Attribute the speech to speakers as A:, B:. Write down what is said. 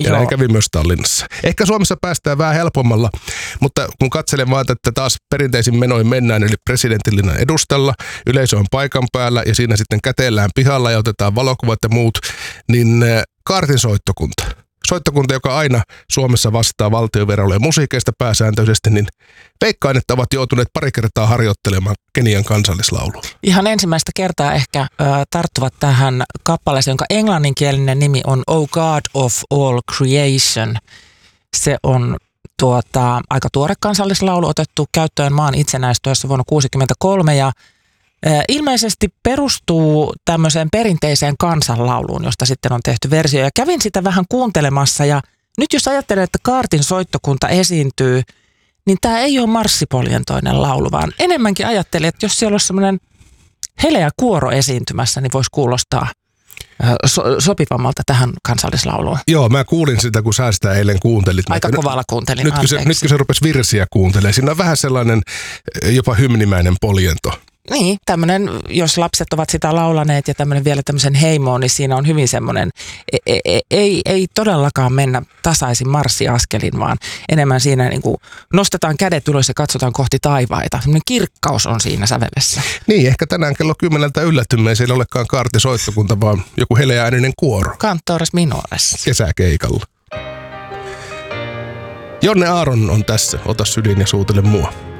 A: Ja näin kävi myös Tallinnassa. Ehkä Suomessa päästään vähän helpommalla, mutta kun katselen vaan, että taas perinteisin menoin mennään, eli presidentinlinnan edustalla, yleisö on paikan päällä ja siinä sitten kätellään pihalla ja otetaan valokuvat ja muut, niin kaartin soittokunta. Soittokunta, joka aina Suomessa vastaa valtionverolle ja musiikeista pääsääntöisesti, niin veikkaan, että ovat joutuneet pari kertaa harjoittelemaan Kenian kansallislaulua.
B: Ihan ensimmäistä kertaa ehkä tarttuvat tähän kappaleeseen, jonka englanninkielinen nimi on Oh God of All Creation. Se on aika tuore kansallislaulu, otettu käyttöön maan itsenäistyessä vuonna 1963 ja ilmeisesti perustuu tämmöiseen perinteiseen kansanlauluun, josta sitten on tehty versio. Ja kävin sitä vähän kuuntelemassa ja nyt jos ajattelen, että kaartin soittokunta esiintyy, niin tämä ei ole marssipoljentoinen laulu, vaan enemmänkin ajattelin, että jos siellä olisi semmoinen heleä kuoro esiintymässä, niin voisi kuulostaa sopivammalta tähän kansallislauluun.
A: Joo, mä kuulin sitä, kun sä sitä eilen kuuntelit.
B: Aika kovalla kuuntelin,
A: nyt kun se rupesi virsiä kuuntelemaan, siinä on vähän sellainen jopa hymnimäinen poljento.
B: Niin, tämmöinen, jos lapset ovat sitä laulaneet ja vielä tämmöisen heimoon, niin siinä on hyvin semmoinen, ei todellakaan mennä tasaisin marssiaskelin, vaan enemmän siinä niin kuin nostetaan kädet ylös ja katsotaan kohti taivaita. Semmoinen kirkkaus on siinä sävelessä.
A: Niin, ehkä tänään kello 10 yllätymme ei siellä olekaan kaartisoittokunta, vaan joku heleääninen kuoro.
B: Cantores minores.
A: Kesäkeikalla. Jonne Aaron on tässä. Ota sydin ja suutele mua.